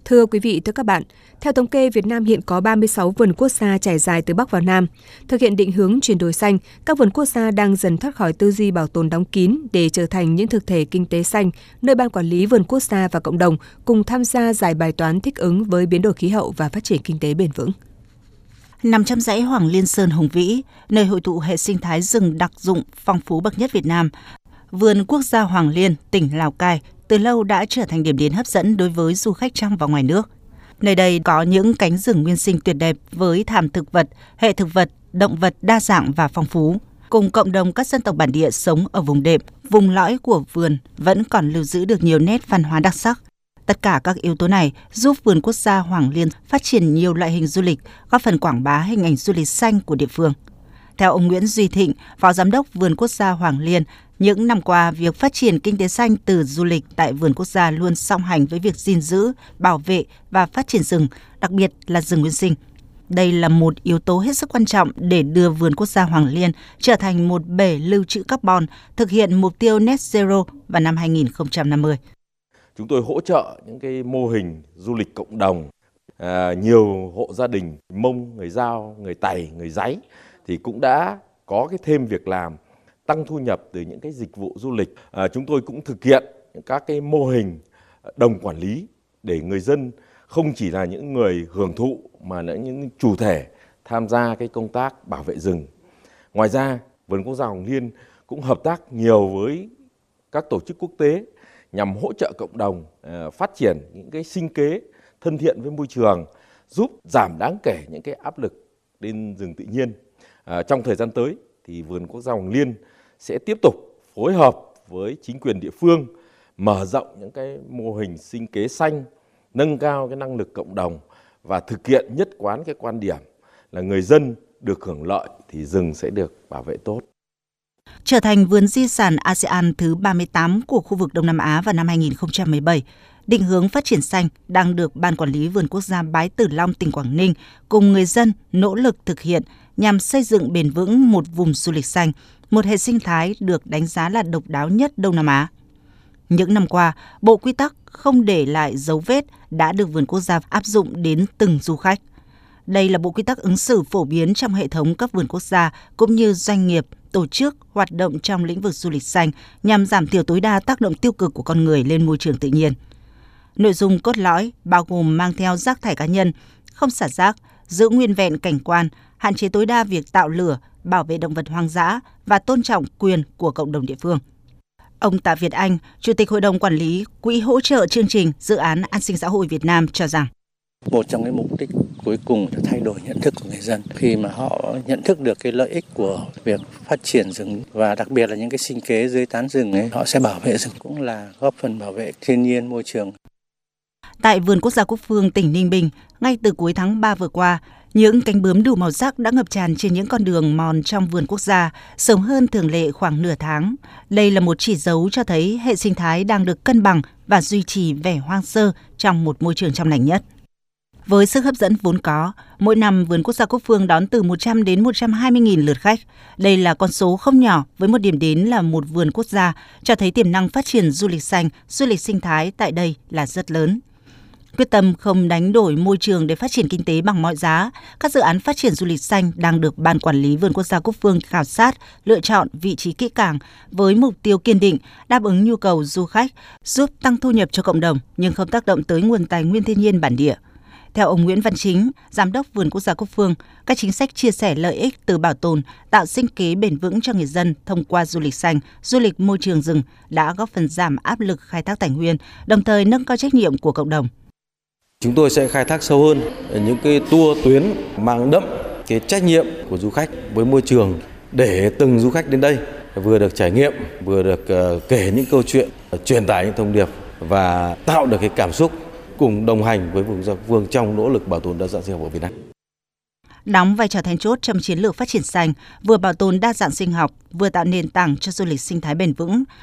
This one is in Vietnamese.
Thưa quý vị, thưa các bạn, theo thống kê, Việt Nam hiện có 36 vườn quốc gia trải dài từ Bắc vào Nam. Thực hiện định hướng chuyển đổi xanh, các vườn quốc gia đang dần thoát khỏi tư duy bảo tồn đóng kín để trở thành những thực thể kinh tế xanh, nơi ban quản lý vườn quốc gia và cộng đồng cùng tham gia giải bài toán thích ứng với biến đổi khí hậu và phát triển kinh tế bền vững. Nằm trong dãy Hoàng Liên Sơn hùng vĩ, nơi hội tụ hệ sinh thái rừng đặc dụng phong phú bậc nhất Việt Nam, vườn quốc gia Hoàng Liên, tỉnh Lào Cai từ lâu đã trở thành điểm đến hấp dẫn đối với du khách trong và ngoài nước. Nơi đây có những cánh rừng nguyên sinh tuyệt đẹp với thảm thực vật, hệ thực vật, động vật đa dạng và phong phú. Cùng cộng đồng các dân tộc bản địa sống ở vùng đệm, vùng lõi của vườn vẫn còn lưu giữ được nhiều nét văn hóa đặc sắc. Tất cả các yếu tố này giúp vườn quốc gia Hoàng Liên phát triển nhiều loại hình du lịch, góp phần quảng bá hình ảnh du lịch xanh của địa phương. Theo ông Nguyễn Duy Thịnh, Phó Giám đốc Vườn Quốc gia Hoàng Liên, những năm qua, việc phát triển kinh tế xanh từ du lịch tại vườn quốc gia luôn song hành với việc gìn giữ, bảo vệ và phát triển rừng, đặc biệt là rừng nguyên sinh. Đây là một yếu tố hết sức quan trọng để đưa vườn quốc gia Hoàng Liên trở thành một bể lưu trữ carbon, thực hiện mục tiêu net zero vào năm 2050. Chúng tôi hỗ trợ những cái mô hình du lịch cộng đồng, nhiều hộ gia đình Mông, người Dao, người Tày, người Dáy thì cũng đã có cái thêm việc làm, tăng thu nhập từ những cái dịch vụ du lịch. Chúng tôi cũng thực hiện các cái mô hình đồng quản lý để người dân không chỉ là những người hưởng thụ mà là những chủ thể tham gia cái công tác bảo vệ rừng. Ngoài ra, Vườn Quốc gia Hoàng Liên cũng hợp tác nhiều với các tổ chức quốc tế nhằm hỗ trợ cộng đồng phát triển những cái sinh kế thân thiện với môi trường, giúp giảm đáng kể những cái áp lực lên rừng tự nhiên. Trong thời gian tới thì Vườn Quốc gia Hoàng Liên sẽ tiếp tục phối hợp với chính quyền địa phương mở rộng những cái mô hình sinh kế xanh, nâng cao cái năng lực cộng đồng và thực hiện nhất quán cái quan điểm là người dân được hưởng lợi thì rừng sẽ được bảo vệ tốt. Trở thành vườn di sản ASEAN thứ 38 của khu vực Đông Nam Á vào năm 2017, định hướng phát triển xanh đang được Ban Quản lý Vườn Quốc gia Bái Tử Long, tỉnh Quảng Ninh cùng người dân nỗ lực thực hiện nhằm xây dựng bền vững một vùng du lịch xanh, một hệ sinh thái được đánh giá là độc đáo nhất Đông Nam Á. Những năm qua, bộ quy tắc không để lại dấu vết đã được Vườn Quốc gia áp dụng đến từng du khách. Đây là bộ quy tắc ứng xử phổ biến trong hệ thống các vườn quốc gia cũng như doanh nghiệp, tổ chức hoạt động trong lĩnh vực du lịch xanh nhằm giảm thiểu tối đa tác động tiêu cực của con người lên môi trường tự nhiên. Nội dung cốt lõi bao gồm mang theo rác thải cá nhân, không xả rác, giữ nguyên vẹn cảnh quan, hạn chế tối đa việc tạo lửa, bảo vệ động vật hoang dã và tôn trọng quyền của cộng đồng địa phương. Ông Tạ Việt Anh, Chủ tịch Hội đồng Quản lý Quỹ hỗ trợ chương trình Dự án An sinh xã hội Việt Nam cho rằng một trong cái mục đích cuối cùng là thay đổi nhận thức của người dân. Khi mà họ nhận thức được cái lợi ích của việc phát triển rừng và đặc biệt là những cái sinh kế dưới tán rừng ấy, họ sẽ bảo vệ rừng, cũng là góp phần bảo vệ thiên nhiên môi trường. Tại Vườn Quốc gia Cúc Phương, tỉnh Ninh Bình, ngay từ cuối tháng 3 vừa qua, những cánh bướm đủ màu sắc đã ngập tràn trên những con đường mòn trong vườn quốc gia, sớm hơn thường lệ khoảng nửa tháng. Đây là một chỉ dấu cho thấy hệ sinh thái đang được cân bằng và duy trì vẻ hoang sơ trong một môi trường trong lành nhất. Với sức hấp dẫn vốn có, mỗi năm Vườn Quốc gia Cúc Phương đón từ 100 đến 120.000 lượt khách. Đây là con số không nhỏ với một điểm đến là một vườn quốc gia, cho thấy tiềm năng phát triển du lịch xanh, du lịch sinh thái tại đây là rất lớn. Quyết tâm không đánh đổi môi trường để phát triển kinh tế bằng mọi giá, các dự án phát triển du lịch xanh đang được Ban Quản lý Vườn Quốc gia Cúc Phương khảo sát, lựa chọn vị trí kỹ càng với mục tiêu kiên định, đáp ứng nhu cầu du khách, giúp tăng thu nhập cho cộng đồng nhưng không tác động tới nguồn tài nguyên thiên nhiên bản địa. Theo ông Nguyễn Văn Chính, Giám đốc Vườn Quốc gia Cúc Phương, các chính sách chia sẻ lợi ích từ bảo tồn, tạo sinh kế bền vững cho người dân thông qua du lịch xanh, du lịch môi trường rừng đã góp phần giảm áp lực khai thác tài nguyên, đồng thời nâng cao trách nhiệm của cộng đồng. Chúng tôi sẽ khai thác sâu hơn những cái tour tuyến mang đậm cái trách nhiệm của du khách với môi trường để từng du khách đến đây vừa được trải nghiệm, vừa được kể những câu chuyện, truyền tải những thông điệp và tạo được cái cảm xúc cùng đồng hành với Vườn Quốc gia Cúc Phương trong nỗ lực bảo tồn đa dạng sinh học ở Việt Nam. Đóng vai trò then chốt trong chiến lược phát triển xanh, vừa bảo tồn đa dạng sinh học, vừa tạo nền tảng cho du lịch sinh thái bền vững,